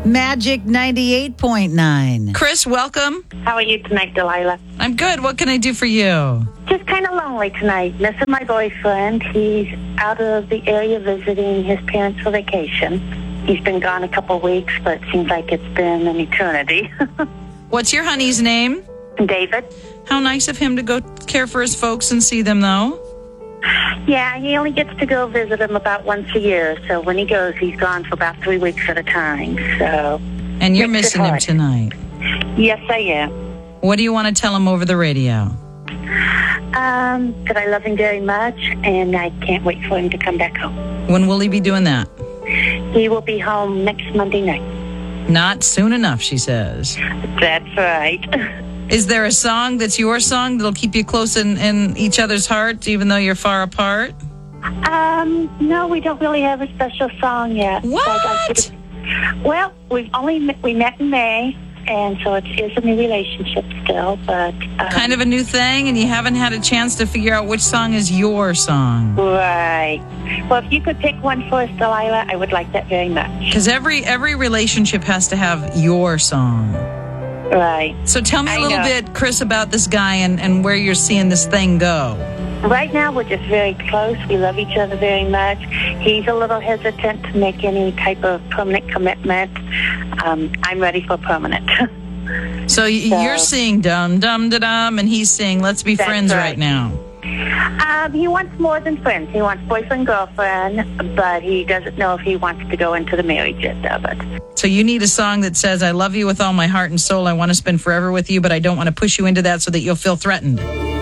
Magic 98.9. Chris, welcome. How are you tonight, Delilah? I'm good. What can I do for you? Just kind of lonely tonight. Missing my boyfriend. He's out of the area visiting his parents for vacation. He's been gone a couple of weeks, but it seems like it's been an eternity. What's your honey's name? David? How nice of him to go care for his folks and see them, though. Yeah, he only gets to go visit them about once a year. So when he goes, he's gone for about 3 weeks at a time. So. And you're makes it missing him hard. tonight. Yes, I am. What do you want to tell him over the radio? That I love him very much, and I can't wait for him to come back home. When will he be doing that? He will be home next Monday night. Not soon enough, she says. That's right. Is there a song that's your song that'll keep you close in each other's hearts, even though you're far apart? No, we don't really have a special song yet. What? Well, we met in May, and so it is a new relationship still, but... Kind of a new thing, and you haven't had a chance to figure out which song is your song. Right. Well, if you could pick one for us, Delilah, I would like that very much. Because every relationship has to have your song. Right. So tell me a I little know. bit, Chris, about this guy and where you're seeing this thing go. Right now, we're just very close. We love each other very much. He's a little hesitant to make any type of permanent commitment. I'm ready for permanent. So you're seeing dum dum da dum, and he's saying let's be That's friends right. right now. He wants more than friends. He wants boyfriend, girlfriend, but he doesn't know if he wants to go into the marriage yet of it. So you need a song that says, I love you with all my heart and soul. I want to spend forever with you, but I don't want to push you into that so that you'll feel threatened.